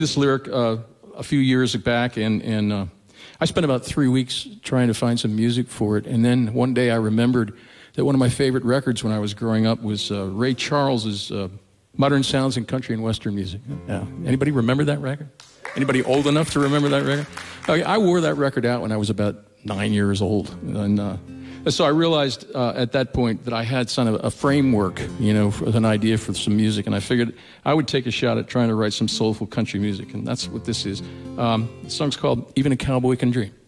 This lyric a few years back, and I spent about 3 weeks trying to find some music for it. And then one day I remembered that one of my favorite records when I was growing up was Ray Charles's Modern Sounds in Country and Western Music. Yeah. Anybody remember that record? Anybody old enough to remember that record? I wore that record out when I was about 9 years old. And so I realized at that point that I had sort of a framework, with an idea for some music, and I figured I would take a shot at trying to write some soulful country music, and that's what this is. The song's called Even a Cowboy Can Dream.